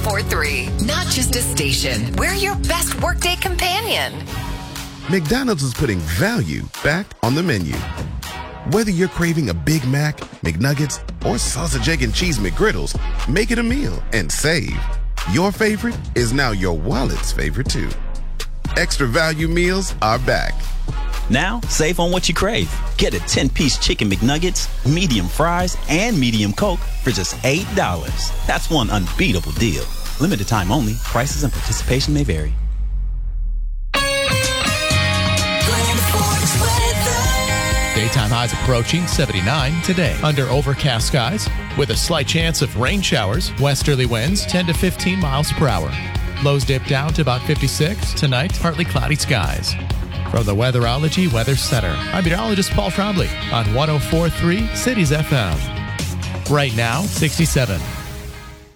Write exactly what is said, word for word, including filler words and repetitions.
four three. Not just a station, we're your best workday companion. McDonald's is putting value back on the menu. Whether you're craving a Big Mac, McNuggets, or sausage, egg, and cheese McGriddles, make it a meal and save. Your favorite is now your wallet's favorite too. Extra value meals are back. Now, save on what you crave. Get a ten-piece Chicken McNuggets, medium fries, and medium Coke for just eight dollars. That's one unbeatable deal. Limited time only. Prices and participation may vary. Daytime highs approaching seventy-nine today under overcast skies with a slight chance of rain showers. Westerly winds ten to fifteen miles per hour. Lows dip down to about fifty-six. Tonight, partly cloudy skies. From the Weatherology Weather Center, I'm meteorologist Paul Trombley on one oh four point three Cities F M. Right now, sixty-seven.